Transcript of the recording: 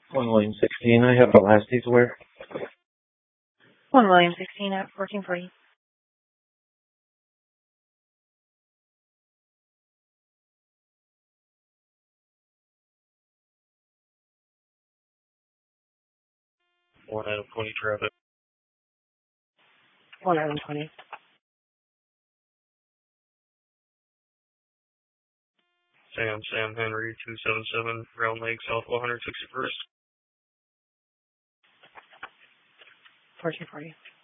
1 William 16, I have the last days where. 1 William 16 at 1440. One item 20 traffic. 1 item 20. Sam Henry 277 Round Lake South 161st. 1440.